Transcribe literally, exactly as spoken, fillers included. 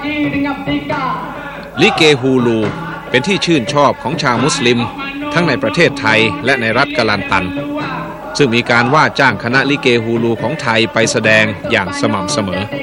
ลิเกฮูลูเป็นที่ชื่นชอบของชาวมุสลิมทั้งในประเทศไทยและในรัฐกาลันตันซึ่งมีการว่าจ้างคณะลิเกฮูลูของไทยไปแสดงอย่างสม่ำเสมอ